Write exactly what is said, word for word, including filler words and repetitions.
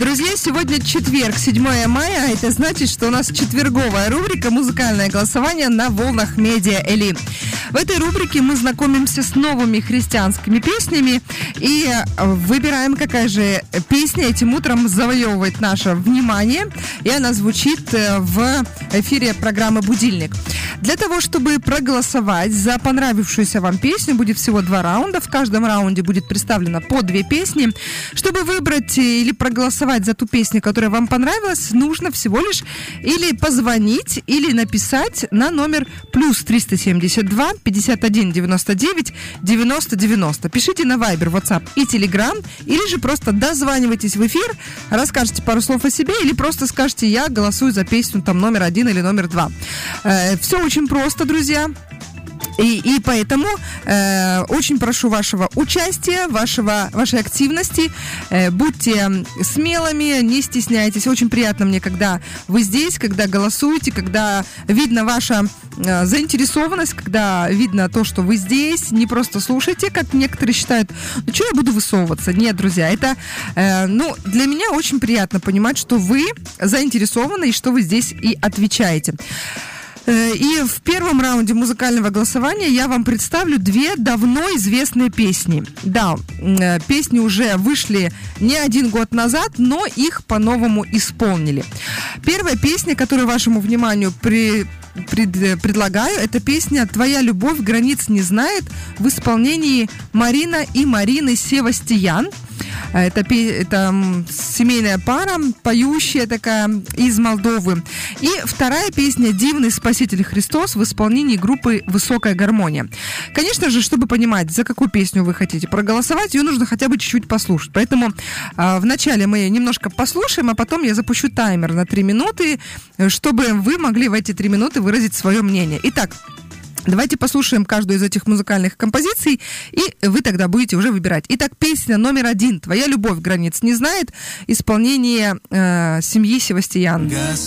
Друзья, сегодня четверг, седьмое мая, а это значит, что у нас четверговая рубрика «Музыкальное голосование» на волнах Медиа Эли. В этой рубрике мы знакомимся с новыми христианскими песнями и выбираем, какая же песня этим утром завоевывает наше внимание, и она звучит в эфире программы «Будильник». Для того, чтобы проголосовать за понравившуюся вам песню, будет всего два раунда. В каждом раунде будет представлено по две песни. Чтобы выбрать или проголосовать за ту песню, которая вам понравилась, нужно всего лишь или позвонить, или написать на номер плюс триста семьдесят два пятьдесят один девяносто девять девяносто девяносто. Пишите на Viber, WhatsApp и Telegram, или же просто дозванивайтесь в эфир, расскажете пару слов о себе, или просто скажете: я голосую за песню там номер один или номер два. Э, все очень просто, друзья. И, и поэтому э, очень прошу вашего участия, вашего, вашей активности. Э, будьте смелыми, не стесняйтесь. Очень приятно мне, когда вы здесь, когда голосуете, когда видно ваша э, заинтересованность, когда видно то, что вы здесь. Не просто слушайте, как некоторые считают: ну что я буду высовываться? Нет, друзья, это э, ну, для меня очень приятно понимать, что вы заинтересованы и что вы здесь и отвечаете. И в первом раунде музыкального голосования я вам представлю две давно известные песни. Да, песни уже вышли не один год назад, но их по-новому исполнили. Первая песня, которую вашему вниманию при... Пред, предлагаю, это песня «Твоя любовь границ не знает» в исполнении Марина и Марины Севастиян. Это, это семейная пара, поющая такая, из Молдовы. И вторая песня «Дивный Спаситель Христос» в исполнении группы «Высокая гармония». Конечно же, чтобы понимать, за какую песню вы хотите проголосовать, ее нужно хотя бы чуть-чуть послушать. Поэтому э, вначале мы немножко послушаем, а потом я запущу таймер на три минуты, чтобы вы могли в эти три минуты выразить свое мнение. Итак, давайте послушаем каждую из этих музыкальных композиций, и вы тогда будете уже выбирать. Итак, песня номер один «Твоя любовь границ не знает», исполнение э, семьи Севастиян.